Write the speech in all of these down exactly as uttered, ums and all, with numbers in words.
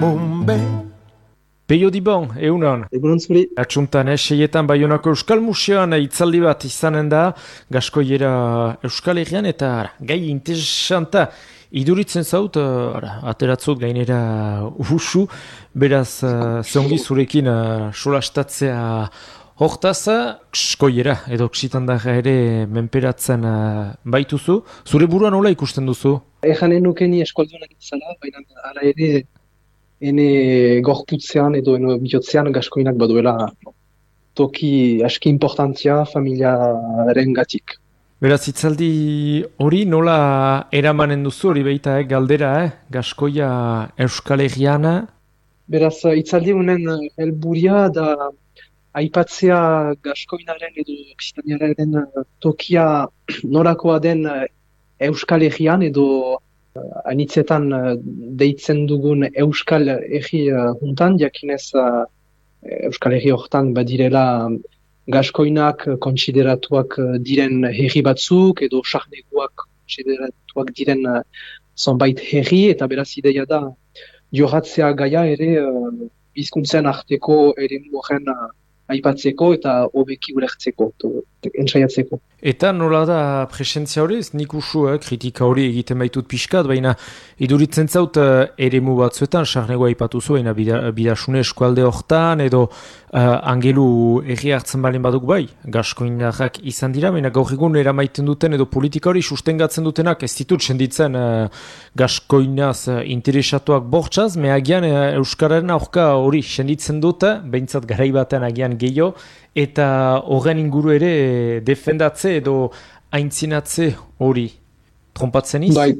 mumbe. Peio Dibon, egunon. Egunon zuri. Atxuntan, eh, seietan Baionako Euskal Museoan itzaldi bat izanen da, Gaskoiera Euskal Herrian, eta ara, gai interesanta iduritzen zaut, ara, ateratzut gainera usu, beraz, uh, zeongi zurekin uh, solastatzea hortaz, Gaskoiera edo Ksitandara ere menperatzen uh, baituzu. Zure buruan nola ikusten duzu? Ejanen nukeni eskoldunak izala, baina ala ere ene gorputzean edo ene bihotzean gaskoinak baduela toki aski importantzia familiaren gatik. Beraz, itzaldi hori nola eramanen duzu hori baita, eh, galdera, eh? Gaskoia Euskal Herriana? Beraz, itzaldi honen helburia da aipatzea gaskoinaren edo Ksitaniaren tokia norakoa den Euskal Herrian edo anitzetan deitzen dugun Euskal Herri juntan, jakinez Euskal Herri hortan badirela gaskoinak kontsideratuak diren herri batzuk edo sarneguak kontsideratuak diren zonbait herri, eta beraz ideia da jorratzea gaia ere hizkuntzen arteko eremu horren aipatzeko eta hobeki ulertzeko, entsaiatzeko. Eta nola da presentzia hori, ez nik usu, eh, kritika hori egiten baitut pixkat, baina iduritzen zaut uh, eremu batzuetan, sarnegoa aipatu zu, baina bida, bidasune eskualde hortan, edo uh, angelu erri hartzen balen baduk bai, gaskoinarrak izan dira, baina gaur egun eramaiten duten edo politika hori sustengatzen dutenak ez ditut senditzen uh, gaskoinaz uh, interesatuak bortxaz, mehagian uh, Euskararen aurka hori senditzen dute, behintzat garai batean agian gehiago, eta horren inguru ere defendatze edo aintzinatze hori. Trompatzen iz? Bai,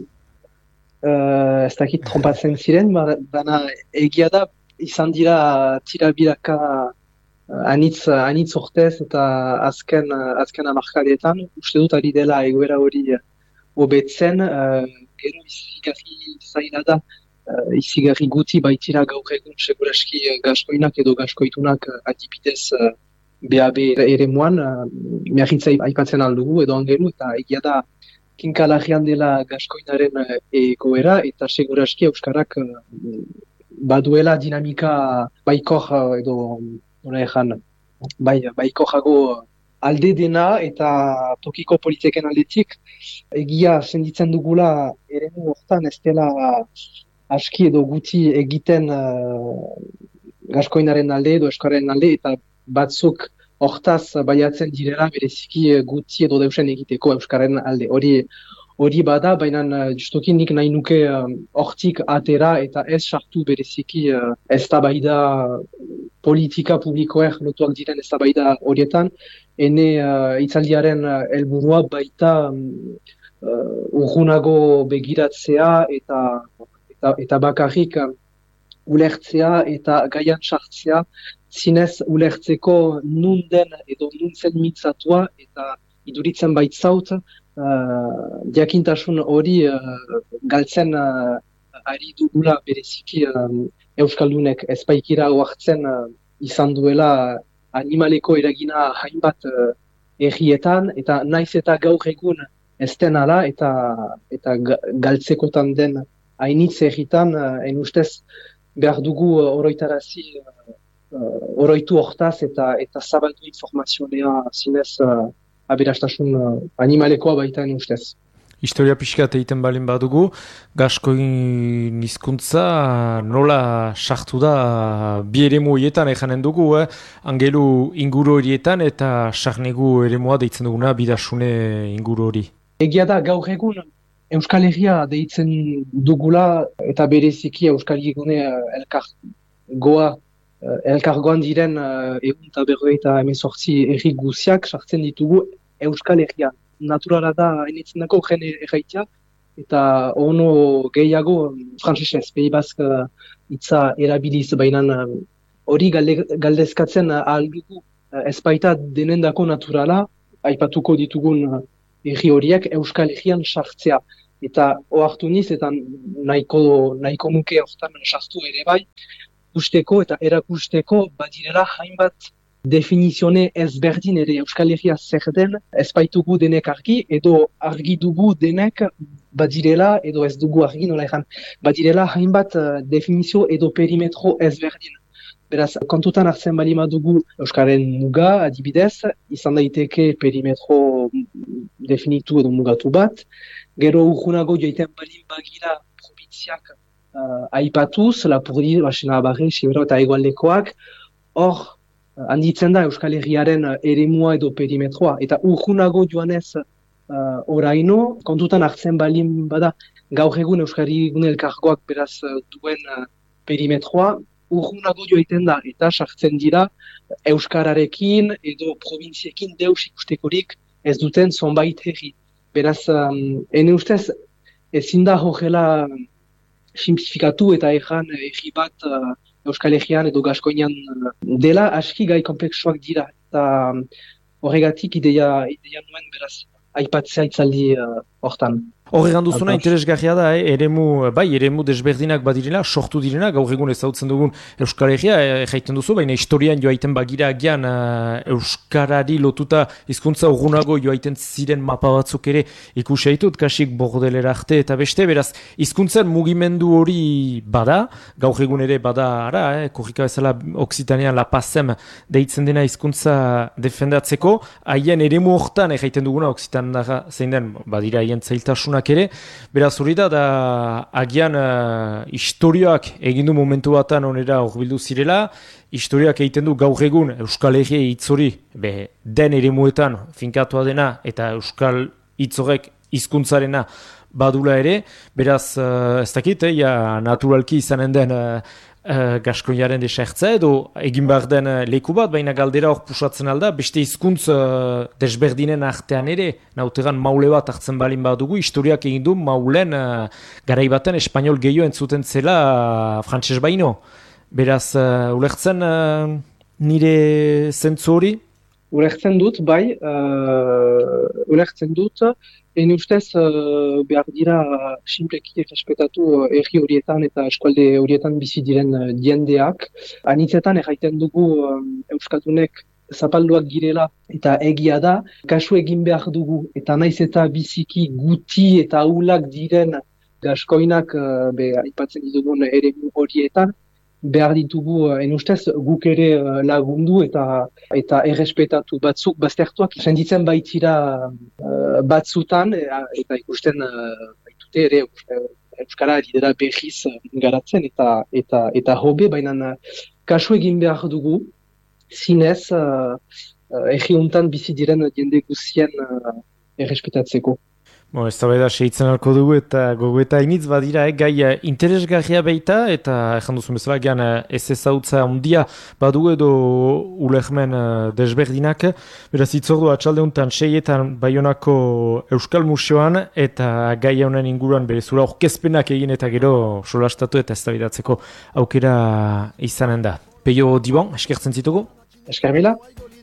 uh, ez dakit trompatzen ziren, baina egia da izan dira tirabiraka uh, anitz, anitz urtez eta azken, uh, azken amarkadetan, uste dut ari dela egoera hori hobetzen, uh, gero izigarri zaila da, uh, izigarri guti baitira gaur egun seguraski gaskoinak edo gaskoitunak uh, adibidez uh, B A B ere moan, uh, miarritza aipatzen aldugu edo angelu, eta egia da kinkalarrian dela gaskoinaren uh, egoera, eta seguraski Euskarak uh, baduela dinamika baikor uh, edo nola ezan, bai, baikorrago alde dena eta tokiko politiken aldetik, egia senditzen dugula eremu hortan ez dela aski edo guti egiten uh, gaskoinaren alde edo Euskararen alde, eta batzuk hortaz baiatzen direla bereziki guti edo deusen egiteko Euskararen alde. Hori hori bada, baina justoki nik nahi nuke hortik uh, atera eta ez sartu bereziki uh, eztabaida politika publikoek lotuak diren eztabaida horietan. Ene uh, itzaldiaren helburua uh, baita um, uh, urrunago begiratzea eta, eta, eta bakarrik uh, ulertzea eta gaian sartzea, zinez ulertzeko nun den edo nun zen mitzatua, eta iduritzen baitzaut uh, diakintasun hori uh, galtzen uh, ari dugula bereziki uh, Euskaldunek ezpaikira oartzen uh, izan duela animaleko eragina hainbat uh, errietan, eta naiz eta gaur egun ez den ala, eta, eta galtzekotan den hainitz erritan, uh, en ustez behar dugu uh, oroitarazi uh, Uh, oroitu hortaz eta eta zabaldu informazionea zinez uh, aberastasun uh, animalekoa baita ustez. Historia pixkat egiten balen badugu, gaskoin hizkuntza nola sartu da bi eremu horietan ejanen dugu, eh? Angelu inguru horietan eta sarnegu eremua deitzen duguna bidasune inguru hori. Egia da gaur egun Euskal Herria deitzen dugula eta bereziki Euskal Herri elkar goa elkargoan diren uh, egun eta berrogeita hemezortzi erri guziak sartzen ditugu Euskal Herrian. Naturala da hainitzen dako gen erraitea, eta ono gehiago frantsesez, Pays Basque hitza erabiliz, baina hori galde, galdezkatzen ahal dugu uh, ezbaita denendako naturala, aipatuko ditugun erri horiek Euskal Herrian sartzea. Eta ohartu niz, eta nahiko, nahiko nuke hortan sartu ere bai, usteko eta erakusteko badirela hainbat definizione ezberdin ere Euskal Herria zer den, ez baitugu denek argi, edo argi dugu denek badirela, edo ez dugu argi nola egan, badirela hainbat uh, definizio edo perimetro ezberdin. Beraz, kontutan hartzen bali madugu Euskaren muga, adibidez, izan daiteke perimetro definitu edo mugatu bat, gero urgunago joiten balin bagira probintziak uh, aipatuz, Lapurdi, Baxena Abarre, Sibero eta Egoaldekoak, hor uh, handitzen da Euskal Herriaren uh, eremua edo perimetroa, eta urgunago joanez uh, oraino, kontutan hartzen balin bada, gaur egun Euskal Herri elkargoak beraz uh, duen uh, perimetroa, urgunago joiten da, eta sartzen dira Euskararekin edo provintziekin deus ikustekorik ez duten zonbait herri. Beraz, um, ene ustez, ezin da horrela simplifikatu eta ejan herri bat uh, Euskal Herrian edo Gaskoinan uh, dela aski gai kompleksuak dira. Eta um, horregatik ideia, ideia nuen beraz aipatzea itzaldi hortan. Uh, Horregan duzuna interesgarria da, eh? eremu, bai, eremu desberdinak badirela, sortu direna, gaur egun ezagutzen dugun Euskal Herria, eh, jaiten duzu, baina historian joaiten bagira agian uh, Euskarari lotuta hizkuntza urgunago joaiten ziren mapa batzuk ere ikusi ditut, kasik Bordelera arte eta beste, beraz, hizkuntzen mugimendu hori bada, gaur egun ere bada ara, eh? korrika bezala Oksitanean La Pazem deitzen dena hizkuntza defendatzeko, haien eremu hortan, eh, jaiten duguna Oksitanara zein den, badira haien zailtasunak ere, beraz hori da, da agian uh, historioak egindu momentu batan onera horbildu zirela, historioak egiten du gaur egun Euskal Herria hitz hori be, den eremuetan finkatua dena eta Euskal hitz horrek hizkuntzarena badula ere, beraz uh, ez dakit, eh, ja, naturalki izanen den uh, Uh, Gaskoiaren desertza edo egin behar den uh, leku bat, baina galdera hor pusatzen alda, beste hizkuntz uh, desberdinen artean ere, nautegan maule bat hartzen balin badugu, historiak egin du maulen uh, garai baten espanol gehiago entzuten zela uh, frantses baino. Beraz, uh, ulertzen uh, nire zentzu hori? Ulertzen dut, bai, uh, ulertzen dut, en ustez uh, behar dira simpleki errespetatu erri horietan eta eskualde horietan bizi diren uh, jendeak. Anitzetan erraiten dugu um, Euskadunek zapalduak girela eta egia da, kasu egin behar dugu eta naiz eta biziki guti eta ahulak diren Gaskoinak uh, be, aipatzen ditugun eremu horietan, behar ditugu, en ustez, guk ere lagundu eta eta errespetatu batzuk baztertuak senditzen baitira uh, batzutan eta ikusten uh, baitute ere Euskara dira berriz garatzen eta eta eta hobe, baina kasu egin behar dugu zinez uh, uh, erri hontan bizi diren jende guztien uh, errespetatzeko. Bo, ez da beda seitzen alko dugu eta gogoeta initz badira, eh, gai interesgarria baita eta ezan duzun bezala gian ez ezautza ondia badu edo ulermen desberdinak. Beraz itzordu atxalde honetan seietan Baionako Euskal Museoan eta gai honen inguruan berezura orkezpenak egin eta gero solastatu eta ez da bedatzeko aukera izanen da. Peio Dibon, eskertzen zitugu? Esker mila.